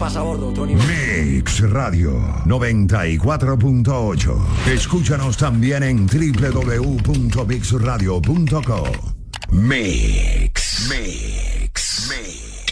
pasa a bordo, otro nivel. Mix Radio 94.8. Escúchanos también en www.mixradio.co. Mix.